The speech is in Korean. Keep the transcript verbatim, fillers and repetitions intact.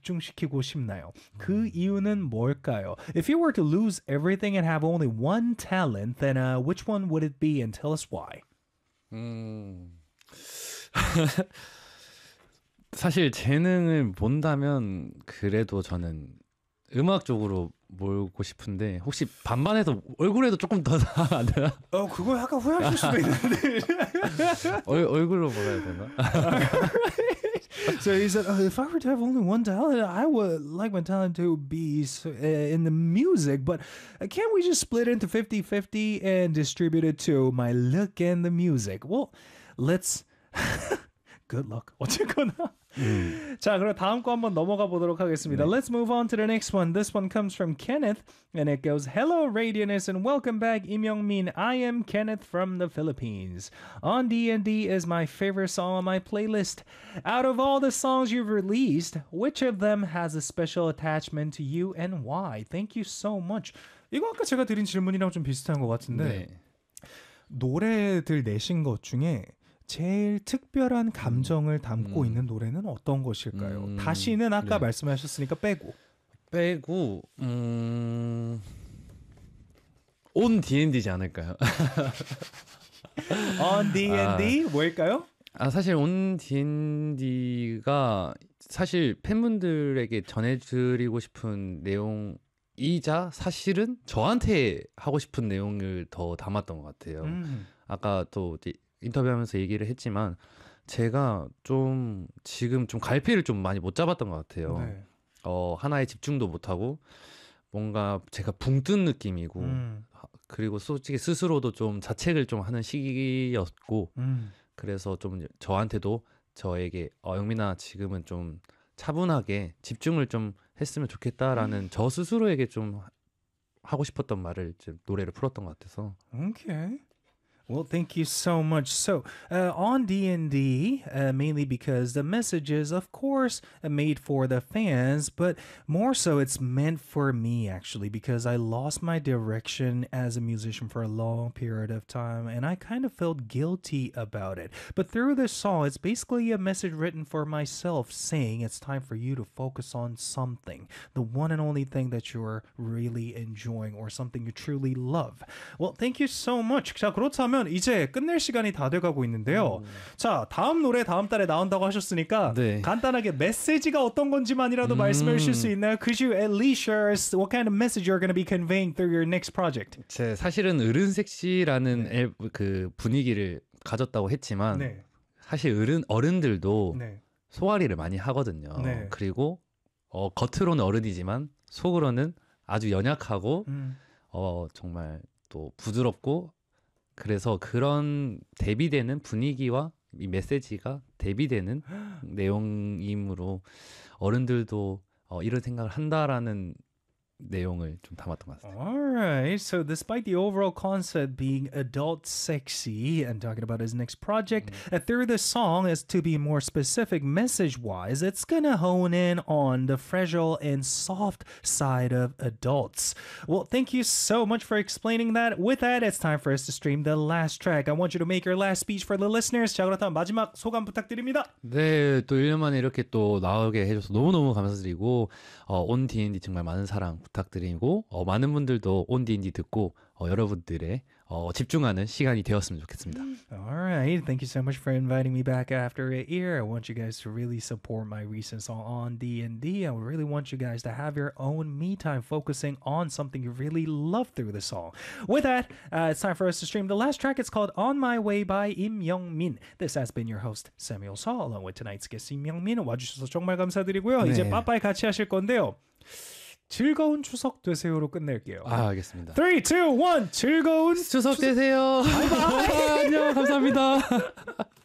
집중시키고 싶나요? 그 이유는 뭘까요? If you were to lose everything and have only one talent, then uh, which one would it be and tell us why? 음... 사실 재능을 본다면 그래도 저는 음악 쪽으로 몰고 싶은데 혹시 반반해서 얼굴에도 조금 더 안 되나? 어 그거 약간 후회하실 수도 있는데 얼, 얼굴로 몰아야 되나? So he said, oh, if I were to have only one talent, I would like my talent to be so, uh, in the music, but uh, can't we just split into fifty-fifty and distribute it to my look and the music? Well, let's... Good luck. 어쨌거나. 음. 자, 그럼 다음 거 한번 넘어가 보도록 하겠습니다. 네. Let's move on to the next one. This one comes from Kenneth, and it goes, Hello, Radianess, and welcome back, Im Young-min. I am Kenneth from the Philippines. On D and D is my favorite song on my playlist. Out of all the songs you've released, which of them has a special attachment to you and why? Thank you so much. 이거 아까 제가 드린 질문이랑 좀 비슷한 것 같은데 네. 노래들 내신 것 중에 제일 특별한 감정을 담고 음. 있는 노래는 어떤 것일까요? 음. 다시는 아까 네. 말씀하셨으니까 빼고 빼고 음... 온 디앤디지 않을까요? On D and D 아. 뭘까요? 아 사실 온 디앤디가 사실 팬분들에게 전해드리고 싶은 내용이자 사실은 저한테 하고 싶은 내용을 더 담았던 것 같아요. 음. 아까 또 인터뷰하면서 얘기를 했지만 제가 좀 지금 좀 갈피를 좀 많이 못 잡았던 것 같아요. 네. 어, 하나에 집중도 못하고 뭔가 제가 붕 뜬 느낌이고 음. 그리고 솔직히 스스로도 좀 자책을 좀 하는 시기였고 음. 그래서 좀 저한테도 저에게 어, 영민아 지금은 좀 차분하게 집중을 좀 했으면 좋겠다라는 음. 저 스스로에게 좀 하고 싶었던 말을 좀 노래를 풀었던 것 같아서 Okay. Well, thank you so much. So, uh, on D and D, uh, mainly because the messages, of course, are made for the fans, but more so it's meant for me, actually, because I lost my direction as a musician for a long period of time, and I kind of felt guilty about it. But through this song, it's basically a message written for myself saying it's time for you to focus on something, the one and only thing that you're really enjoying or something you truly love. Well, thank you so much. 자, 그렇다면 이제 끝낼 시간이 다 돼가고 있는데요. 음. 자, 다음 노래 다음 달에 나온다고 하셨으니까 네. 간단하게 메시지가 어떤 건지만이라도 음. 말씀해 주실 수 있나요? Could you at least share us what kind of message you're going to be conveying through your next project? 제 사실은 어른섹시라는 네. 앨, 그 분위기를 가졌다고 했지만 네. 사실 어른, 어른들도 네. 소화리를 많이 하거든요. 네. 그리고 어, 겉으로는 어른이지만 속으로는 아주 연약하고 음. 어, 정말 또 부드럽고 그래서 그런 대비되는 분위기와 이 메시지가 대비되는 내용이므로 어른들도 어, 이런 생각을 한다라는 내용을 좀 담았던 것 같습니다. Alright, so despite the overall concept being adult sexy and talking about his next project, mm. through the song is to be more specific message-wise, it's gonna hone in on the fragile and soft side of adults. Well, thank you so much for explaining that. With that, it's time for us to stream the last track. I want you to make your last speech for the listeners. 자, 그렇다면 마지막 소감 부탁드립니다. 네, 또 일 년 만에 이렇게 또 나오게 해줘서 너무너무 감사드리고 어, 온 디앤디 정말 많은 사랑 부탁드리고 어, 많은 분들도 온 디앤디 듣고 어, 여러분들의 어, 집중하는 시간이 되었으면 좋겠습니다. Alright, thank you so much for inviting me back after a year. I want you guys to really support my recent song on D and D. I really want you guys to have your own me time focusing on something you really love through the song. With that, uh, it's time for us to stream the last track. It's called On My Way by Im Young-min. This has been your host, Samuel Saw, along with tonight's guest, Im Young-min. 와주셔서 정말 감사드리고요. 네. 이제 빠빠이 같이 하실 건데요. 즐거운 추석 되세요로 끝낼게요. 아, 알겠습니다. three, two, one, 즐거운 추석 되세요. 바이바이. 안녕, 감사합니다.